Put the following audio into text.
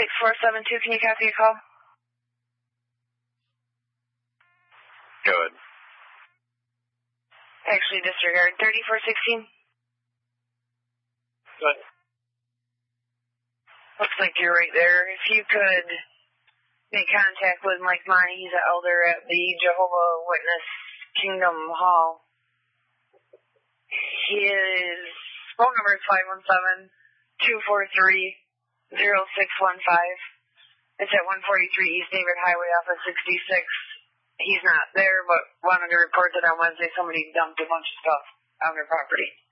6472, can you copy a call? Go ahead. Actually, disregard. 3416. Go ahead. Looks like you're right there. If you could make contact with Mike Monty, he's an elder at the Jehovah Witness Kingdom Hall. His phone number is 517-243-0615. It's at 143 East David Highway off of 66. He's not there, but wanted to report that on Wednesday somebody dumped a bunch of stuff on their property.